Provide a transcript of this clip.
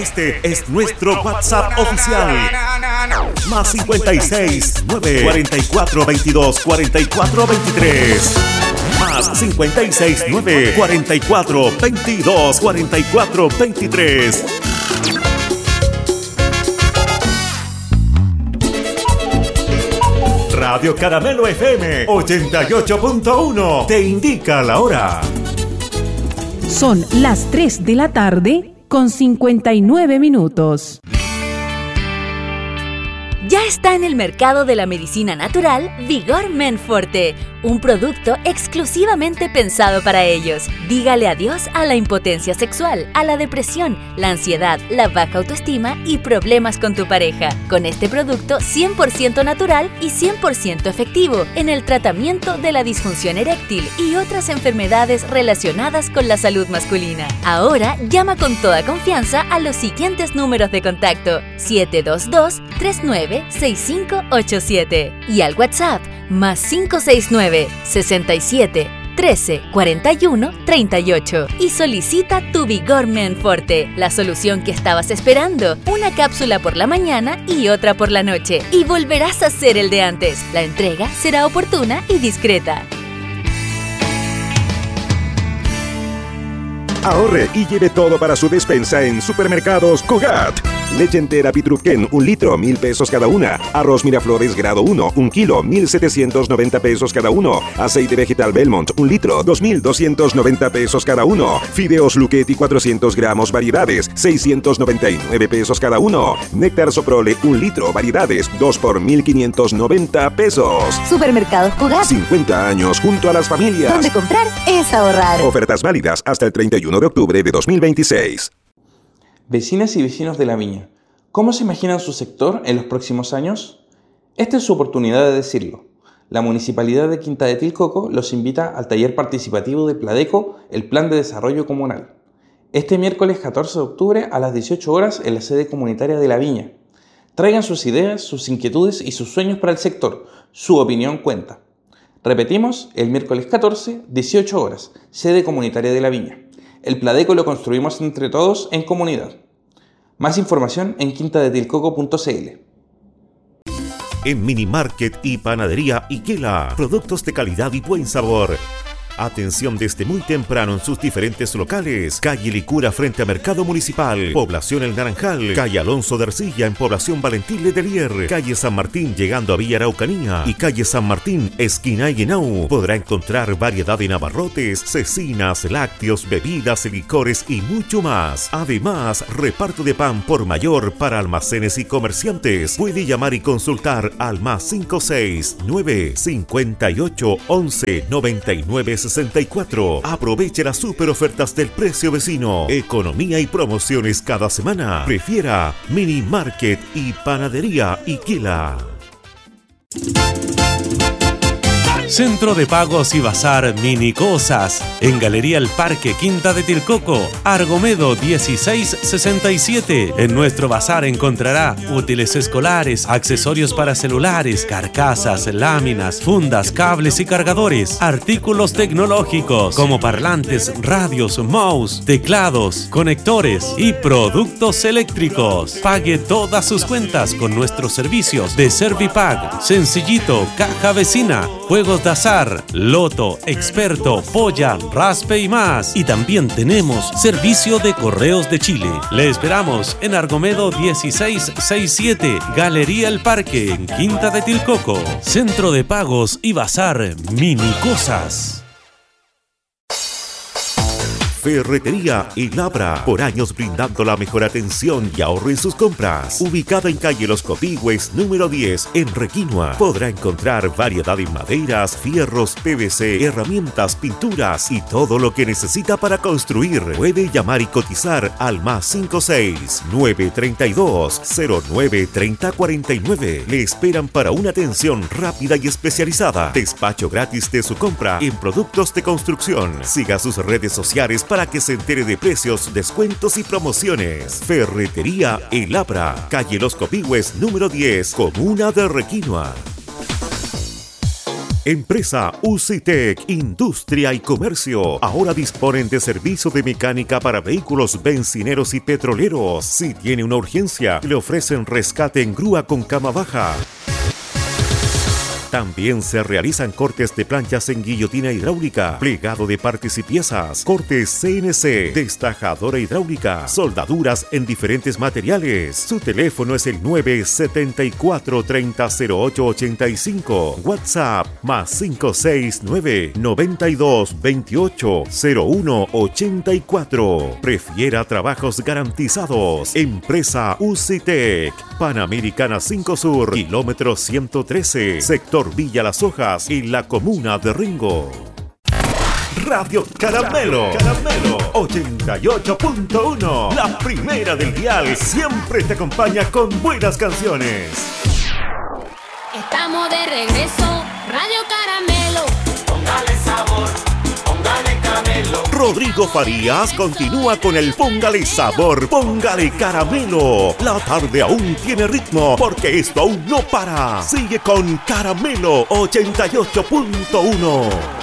Este es nuestro WhatsApp oficial. Más 56 9 44 22 44 23. Más 56 9 44 22 44 23. Radio Caramelo FM 88.1 te indica la hora. Son las 3 de la tarde con 59 minutos. Ya está en el mercado de la medicina natural Vigor Men Forte, un producto exclusivamente pensado para ellos. Dígale adiós a la impotencia sexual, a la depresión, la ansiedad, la baja autoestima y problemas con tu pareja. Con este producto 100% natural y 100% efectivo en el tratamiento de la disfunción eréctil y otras enfermedades relacionadas con la salud masculina. Ahora llama con toda confianza a los siguientes números de contacto: 722-396587 y al WhatsApp más 569 67 13 41 38 y solicita tu Vigor Men Forte, la solución que estabas esperando. Una cápsula por la mañana y otra por la noche y volverás a ser el de antes. La entrega será oportuna y discreta. Ahorre y lleve todo para su despensa en Supermercados Cugat. Leche entera Pitrufquén, 1 litro, 1,000 pesos cada una. Arroz Miraflores grado 1, 1 kilo, 1,790 pesos cada uno. Aceite vegetal Belmont, 1 litro, 2,290 pesos cada uno. Fideos Luchetti 400 gramos variedades, 699 pesos cada uno. Néctar Soprole, 1 litro, variedades, 2 por 1,590 pesos. Supermercados Cugat. 50 años junto a las familias. Donde comprar es ahorrar. Ofertas válidas hasta el 31 de octubre de 2026. Vecinas y vecinos de La Viña, ¿cómo se imaginan su sector en los próximos años? Esta es su oportunidad de decirlo. La Municipalidad de Quinta de Tilcoco los invita al taller participativo de Pladeco, el Plan de Desarrollo Comunal. Este miércoles 14 de octubre a las 18 horas en la sede comunitaria de La Viña. Traigan sus ideas, sus inquietudes y sus sueños para el sector. Su opinión cuenta. Repetimos, el miércoles 14, 18 horas, sede comunitaria de La Viña. El Pladeco lo construimos entre todos en comunidad. Más información en quintadetilcoco.cl. En Mini Market y Panadería Iquela, productos de calidad y buen sabor. Atención desde muy temprano en sus diferentes locales. Calle Licura frente a Mercado Municipal, Población El Naranjal, calle Alonso de Arcilla en Población Valentín Letelier, calle San Martín llegando a Villa Araucanía y calle San Martín esquina Guinau. Podrá encontrar variedad en abarrotes, cecinas, lácteos, bebidas, licores y mucho más. Además, reparto de pan por mayor para almacenes y comerciantes. Puede llamar y consultar al más 569 58 11 99 64. Aproveche las super ofertas del precio vecino. Economía y promociones cada semana. Prefiera Mini Market y Panadería Iquela. Centro de Pagos y Bazar Mini Cosas, en Galería El Parque Quinta de Tilcoco, Argomedo 1667. En nuestro bazar encontrará útiles escolares, accesorios para celulares, carcasas, láminas, fundas, cables y cargadores, artículos tecnológicos como parlantes, radios, mouse, teclados, conectores y productos eléctricos. Pague todas sus cuentas con nuestros servicios de Servipack, Sencillito, Caja Vecina, Juegos de azar, loto, experto, polla, raspe y más. Y también tenemos servicio de correos de Chile. Le esperamos en Argomedo 1667, Galería El Parque, en Quinta de Tilcoco. Centro de Pagos y Bazar Mini Cosas. Ferretería El Abra, por años brindando la mejor atención y ahorro en sus compras. Ubicada en calle Los Copigües, número 10, en Requinoa. Podrá encontrar variedad en maderas, fierros, PVC, herramientas, pinturas y todo lo que necesita para construir. Puede llamar y cotizar al más 56 932 09 30 49. Le esperan para una atención rápida y especializada. Despacho gratis de su compra en productos de construcción. Siga sus redes sociales para que se entere de precios, descuentos y promociones. Ferretería El Abra, calle Los Copigües, número 10, comuna de Requinoa. Empresa UCITEC, Industria y Comercio. Ahora disponen de servicio de mecánica para vehículos bencineros y petroleros. Si tiene una urgencia, le ofrecen rescate en grúa con cama baja. También se realizan cortes de planchas en guillotina hidráulica, plegado de partes y piezas, cortes CNC, destajadora hidráulica, soldaduras en diferentes materiales. Su teléfono es el 974-300885. WhatsApp +569 92 28 0184. Prefiera trabajos garantizados. Empresa UCITEC, Panamericana 5 Sur, kilómetro 113, sector Villa Las Hojas, en la comuna de Ringo. Radio Caramelo 88.1, la primera del dial, siempre te acompaña con buenas canciones. Estamos de regreso, Radio Caramelo. Póngale sabor, póngale caramelo. Rodrigo Farías continúa con el Póngale Sabor, Póngale Caramelo. La tarde aún tiene ritmo porque esto aún no para. Sigue con Caramelo 88.1.